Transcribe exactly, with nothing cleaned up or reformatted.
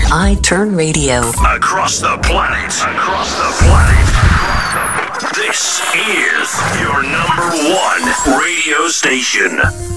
iTurn Radio. Across the planet. Across the planet. This is your number one radio station.